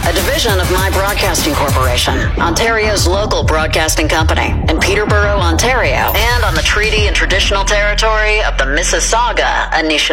a division of My Broadcasting Corporation, Ontario's local broadcasting company, in Peterborough, Ontario, and on the treaty and traditional territory of the Mississauga, Anishinaabe